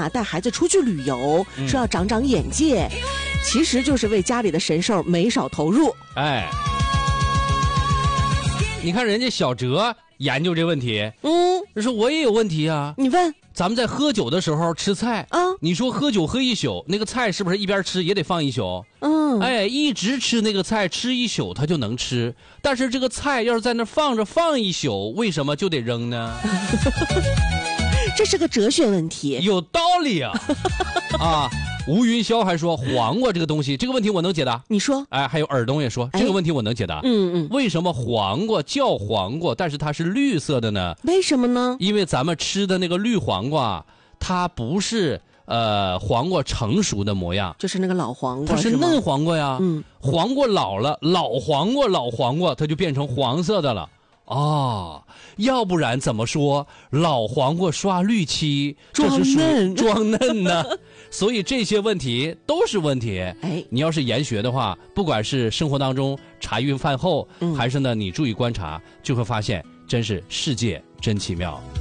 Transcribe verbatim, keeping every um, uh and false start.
带孩子出去旅游，嗯、说要长长眼界，其实就是为家里的神兽没少投入。 哎，你看人家小哲研究这问题， 嗯， 就说我也有问题啊。 你问， 咱们在喝酒的时候吃菜啊，你说喝酒喝一宿，那个菜是不是一边吃也得放一宿？嗯，哎，一直吃那个菜吃一宿它就能吃，但是这个菜要是在那放着放一宿，为什么就得扔呢？ 这是个哲学问题， 有道理啊！啊，吴云霄还说黄瓜这个东西，这个问题我能解答。 你说， 哎，还有尔东也说、哎、这个问题我能解答。 嗯嗯， 为什么黄瓜叫黄瓜，但是它是绿色的呢？ 为什么呢？ 因为咱们吃的那个绿黄瓜，它不是呃黄瓜成熟的模样， 就是那个老黄瓜， 它是嫩黄瓜呀。 嗯， 黄瓜老了，老黄瓜老黄瓜它就变成黄色的了。哦，要不然怎么说老黄瓜刷绿漆，这是属于装嫩呢？所以这些问题都是问题。哎，你要是研学的话，不管是生活当中茶余饭后，嗯、还是呢你注意观察，就会发现真是世界真奇妙。